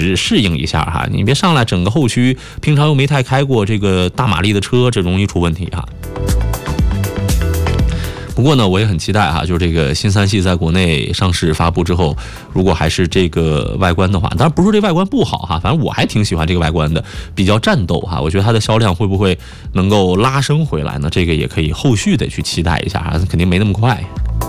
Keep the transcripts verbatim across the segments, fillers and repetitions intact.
适适应一下哈，你别上来整个后驱，平常又没太开过这个大马力的车，这容易出问题哈。不过呢，我也很期待哈，就是这个新三系在国内上市发布之后，如果还是这个外观的话，当然不是说这外观不好哈，反正我还挺喜欢这个外观的，比较战斗哈。我觉得它的销量会不会能够拉升回来呢？这个也可以后续的去期待一下哈，肯定没那么快。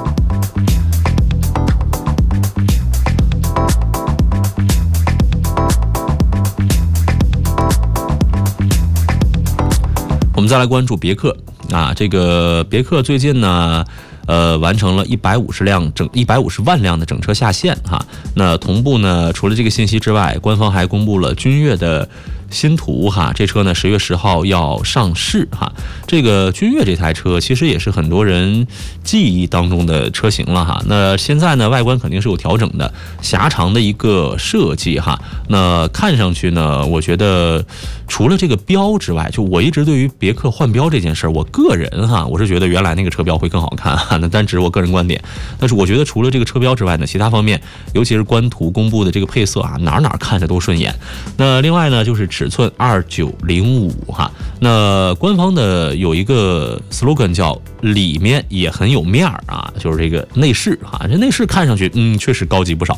我们再来关注别克啊，这个别克最近呢，呃，完成了一百五十辆整一百五十万辆的整车下线哈。那同步呢，除了这个信息之外，官方还公布了君越的新图哈，这车呢十月十号要上市哈。这个君越这台车其实也是很多人记忆当中的车型了哈。那现在呢，外观肯定是有调整的，狭长的一个设计哈。那看上去呢，我觉得除了这个标之外，就我一直对于别克换标这件事儿，我个人哈，我是觉得原来那个车标会更好看哈。那但只是我个人观点。但是我觉得除了这个车标之外呢，其他方面，尤其是官图公布的这个配色啊，哪哪看着都顺眼。那另外呢，就是尺寸二九零五哈。那官方的有一个 slogan 叫里面也很有面儿啊，就是这个内饰哈，这内饰看上去嗯确实高级不少。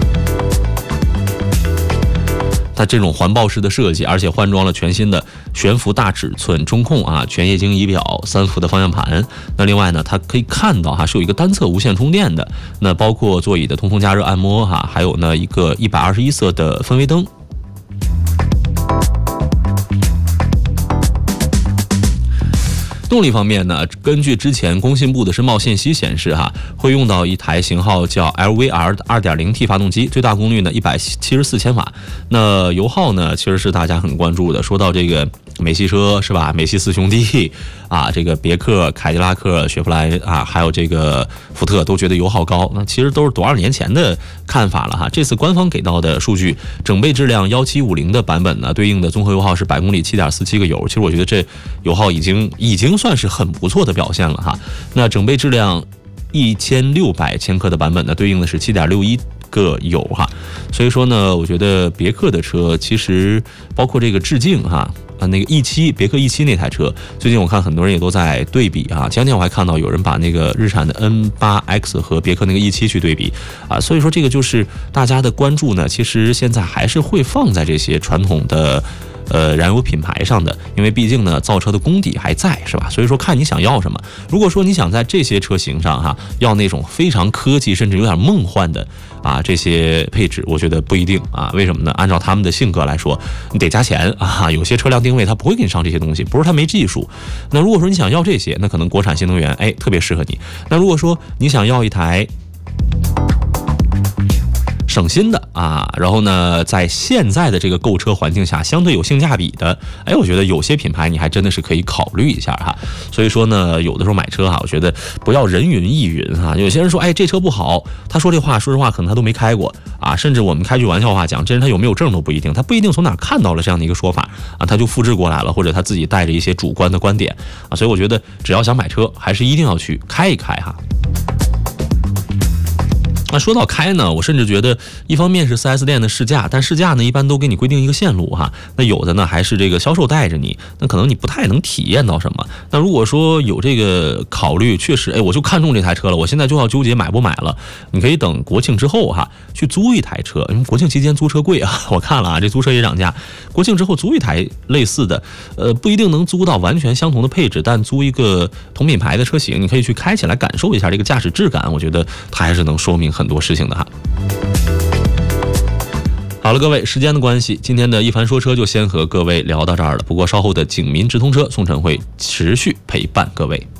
它这种环抱式的设计，而且换装了全新的悬浮大尺寸中控啊，全液晶仪表，三幅的方向盘。那另外呢，它可以看到哈是有一个单侧无线充电的，那包括座椅的通风加热按摩哈，还有呢一个一百二十一色的氛围灯。动力方面呢，根据之前工信部的申报信息显示哈，会用到一台型号叫 L V R 的 二点零 T 发动机，最大功率呢一百七十四千瓦。那油耗呢其实是大家很关注的。说到这个美系车是吧？美系四兄弟啊，这个别克、凯迪拉克、雪佛兰啊，还有这个福特都觉得油耗高，那其实都是多少年前的看法了哈。这次官方给到的数据，整备质量一七五零的版本呢，对应的综合油耗是百公里 七点四七个油。其实我觉得这油耗已经已经算是很不错的表现了哈。那整备质量一千六百千克的版本呢，对应的是 七点六一个油哈。所以说呢，我觉得别克的车其实包括这个致敬哈。啊，那个 E 七，别克 E 七那台车，最近我看很多人也都在对比啊。前两天我还看到有人把那个日产的 N 八 X 和别克那个 E 七去对比啊，所以说这个就是大家的关注呢，其实现在还是会放在这些传统的呃燃油品牌上的，因为毕竟呢造车的功底还在是吧？所以说看你想要什么。如果说你想在这些车型上哈，要那种非常科技甚至有点梦幻的啊这些配置，我觉得不一定啊。为什么呢？按照他们的性格来说，你得加钱啊。有些车辆定位它不会给你上这些东西，不是它没技术。那如果说你想要这些，那可能国产新能源哎特别适合你。那如果说你想要一台省心的啊，然后呢，在现在的这个购车环境下，相对有性价比的，哎，我觉得有些品牌你还真的是可以考虑一下哈。所以说呢，有的时候买车哈，我觉得不要人云亦云哈。有些人说，哎，这车不好，他说这话，说实话，可能他都没开过啊。甚至我们开句玩笑话讲，这人他有没有证都不一定，他不一定从哪看到了这样的一个说法啊，他就复制过来了，或者他自己带着一些主观的观点啊。所以我觉得，只要想买车，还是一定要去开一开哈。那说到开呢，我甚至觉得一方面是 四 S 店的试驾，但试驾呢一般都给你规定一个线路哈。那有的呢还是这个销售带着你，那可能你不太能体验到什么。那如果说有这个考虑，确实哎我就看中这台车了，我现在就要纠结买不买了，你可以等国庆之后哈去租一台车，因为国庆期间租车贵啊，我看了啊，这租车也涨价。国庆之后租一台类似的，呃不一定能租到完全相同的配置，但租一个同品牌的车型，你可以去开起来感受一下这个驾驶质感，我觉得它还是能说明很多事情的哈。好了，各位，时间的关系，今天的一凡说车就先和各位聊到这儿了。不过稍后的警民直通车，宋晨会持续陪伴各位。